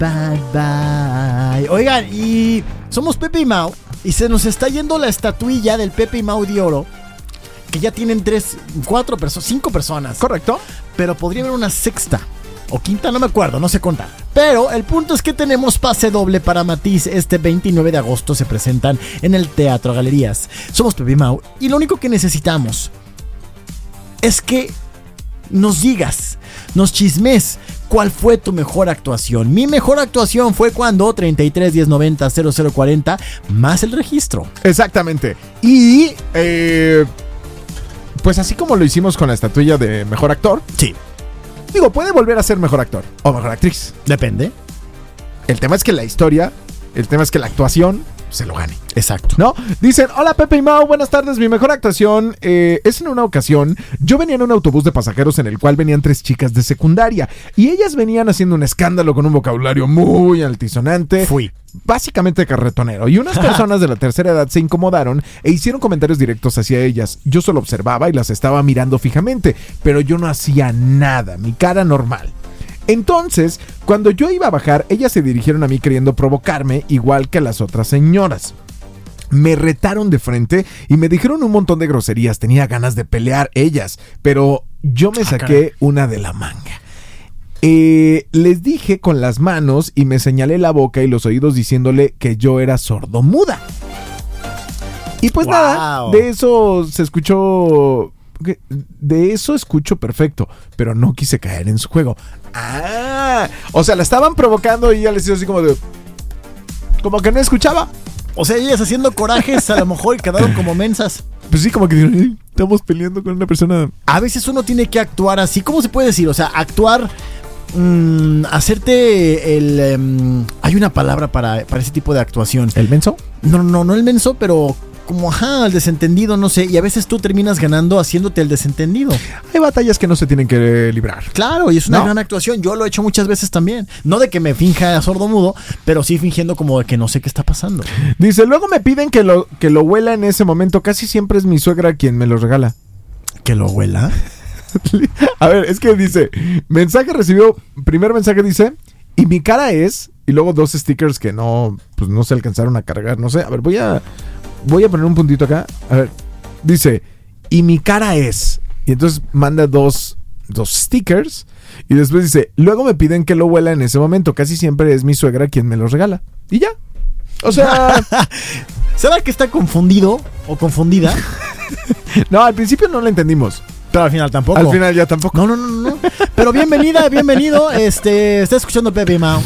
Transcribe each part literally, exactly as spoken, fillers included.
Bye, bye. Oigan, y somos Pepe y Mau, y se nos está yendo la estatuilla del Pepe y Mau de oro, que ya tienen tres, cuatro personas, cinco personas. Correcto. Pero podría haber una sexta o quinta, no me acuerdo, no sé contar. Pero el punto es que tenemos pase doble para Matiz. Este veintinueve de agosto se presentan en el Teatro Galerías. Somos Pepe y Mau, y lo único que necesitamos es que nos digas, nos chismes cuál fue tu mejor actuación. Mi mejor actuación fue cuando treinta y tres, diez, noventa, cero cero cuarenta más el registro. Exactamente. Y eh, pues así como lo hicimos con la estatuilla de mejor actor. Sí. Digo, puede volver a ser mejor actor o mejor actriz. Depende. El tema es que la historia, el tema es que la actuación se lo gane. Exacto. ¿No? Dicen, hola Pepe y Mau, buenas tardes. Mi mejor actuación eh, es en una ocasión. Yo venía en un autobús de pasajeros en el cual venían tres chicas de secundaria y ellas venían haciendo un escándalo con un vocabulario muy altisonante. Fui. Básicamente carretonero. Y unas personas de la tercera edad se incomodaron e hicieron comentarios directos hacia ellas. Yo solo observaba y las estaba mirando fijamente, pero yo no hacía nada. Mi cara normal. Entonces, cuando yo iba a bajar, ellas se dirigieron a mí queriendo provocarme, igual que a las otras señoras. Me retaron de frente y me dijeron un montón de groserías. Tenía ganas de pelear ellas, pero yo me saqué una de la manga. Eh, les dije con las manos y me señalé la boca y los oídos diciéndole que yo era sordomuda. Y pues wow. Nada, de eso se escuchó... De eso escucho perfecto, pero no quise caer en su juego. Ah, o sea, la estaban provocando y ella les hizo así como de... Como que no escuchaba. O sea, ellas haciendo corajes a lo mejor y quedaron como mensas. Pues sí, como que dijeron, estamos peleando con una persona. A veces uno tiene que actuar así. ¿Cómo se puede decir? O sea, actuar... Mmm, hacerte el... Um, hay una palabra para, para ese tipo de actuación. ¿El menso? No, no, no el menso, pero... Como, ajá, el desentendido, no sé. Y a veces tú terminas ganando haciéndote el desentendido. Hay batallas que no se tienen que librar. Claro, y es una no. gran actuación. Yo lo he hecho muchas veces también. No de que me finja sordomudo, pero sí fingiendo como de que no sé qué está pasando. Dice, luego me piden que lo, que lo huela en ese momento. Casi siempre es mi suegra quien me lo regala. ¿Que lo huela? A ver, es que dice, mensaje recibió, primer mensaje dice, y mi cara es, y luego dos stickers que no, pues no se alcanzaron a cargar. No sé, a ver, voy a... Voy a poner un puntito acá. A ver. Dice, y mi cara es. Y entonces manda dos, dos stickers. Y después dice, luego me piden que lo huela en ese momento. Casi siempre es mi suegra quien me los regala. Y ya. O sea... ¿Será que está confundido o confundida? No, al principio no lo entendimos. Pero al final tampoco. Al final ya tampoco. No, no, no, no. Pero bienvenida, bienvenido. Este, está escuchando Pepe y Mau.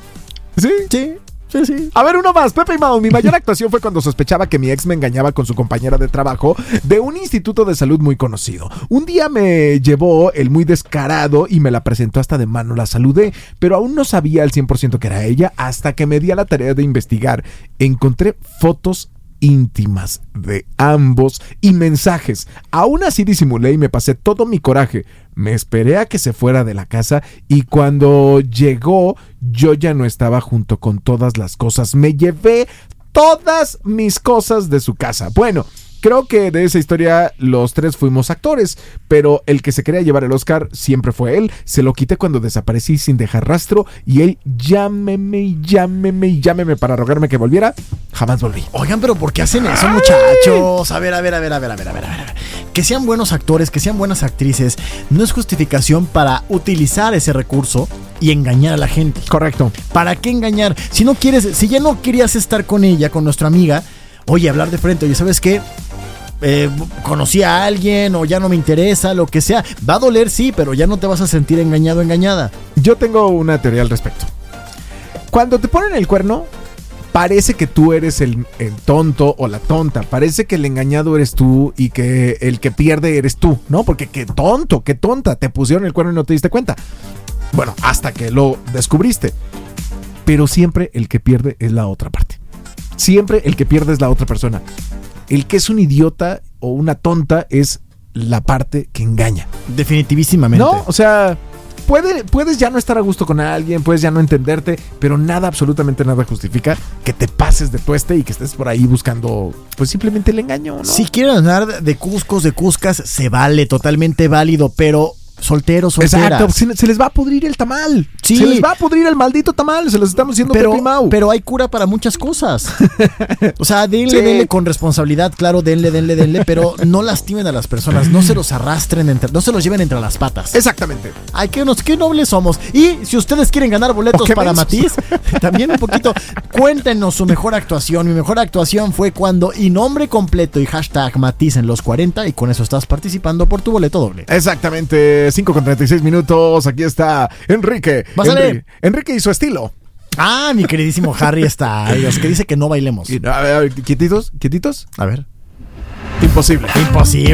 ¿Sí? Sí. Sí, sí. A ver, uno más, Pepe y Mau. Mi mayor actuación fue cuando sospechaba que mi ex me engañaba con su compañera de trabajo de un instituto de salud muy conocido. Un día me llevó el muy descarado y me la presentó hasta de mano. La saludé, pero aún no sabía al cien por ciento que era ella hasta que me di a la tarea de investigar. Encontré fotos íntimas de ambos y mensajes. Aún así disimulé y me pasé todo mi coraje. Me esperé a que se fuera de la casa y cuando llegó yo ya no estaba junto con todas las cosas. Me llevé todas mis cosas de su casa. Bueno, creo que de esa historia los tres fuimos actores, pero el que se quería llevar el Oscar siempre fue él. Se lo quité cuando desaparecí sin dejar rastro y él llámeme y llámeme y llámeme para rogarme que volviera. Jamás volví. Oigan, pero ¿por qué hacen eso, muchachos? A ver, a ver, a ver, a ver, a ver, a ver, a ver. Que sean buenos actores, que sean buenas actrices, no es justificación para utilizar ese recurso y engañar a la gente. Correcto. ¿Para qué engañar? Si no quieres, si ya no querías estar con ella, con nuestra amiga, oye, hablar de frente, oye, ¿sabes qué? Eh, conocí a alguien o ya no me interesa, lo que sea. Va a doler, sí, pero ya no te vas a sentir engañado o engañada. Yo tengo una teoría al respecto. Cuando te ponen el cuerno, parece que tú eres el, el tonto o la tonta. Parece que el engañado eres tú y que el que pierde eres tú, ¿no? Porque qué tonto, qué tonta. Te pusieron el cuerno y no te diste cuenta. Bueno, hasta que lo descubriste. Pero siempre el que pierde es la otra parte. Siempre el que pierde es la otra persona. El que es un idiota o una tonta es la parte que engaña. Definitivísimamente. No, o sea, puede, puedes ya no estar a gusto con alguien, puedes ya no entenderte, pero nada, absolutamente nada justifica que te pases de tueste y que estés por ahí buscando, pues simplemente el engaño, ¿no? Si quieren andar de cuscos, de cuscas, se vale, totalmente válido, pero solteros, solteras. Exacto, se, se les va a pudrir el tamal. Sí. Se les va a pudrir el maldito tamal, se los estamos diciendo pero, Pepe y Mau. pero hay cura para muchas cosas. O sea, denle, Sí. denle con responsabilidad, claro, denle, denle, denle, pero no lastimen a las personas, no se los arrastren, entre, no se los lleven entre las patas. Exactamente. Ay, qué, nos, qué nobles somos. Y si ustedes quieren ganar boletos Oh, qué para mensos. Matiz, también un poquito, cuéntenos su mejor actuación. Mi mejor actuación fue cuando, y nombre completo y hashtag Matiz en los cuarenta, y con eso estás participando por tu boleto doble. Exactamente, cinco con treinta y seis minutos. Aquí está Enrique. Vas a Enri- leer. Enrique y su estilo. Ah, mi queridísimo Harry está ahí, los que dice que no bailemos. Y, a ver, a ver, quietitos, quietitos. A ver. Imposible. Imposible.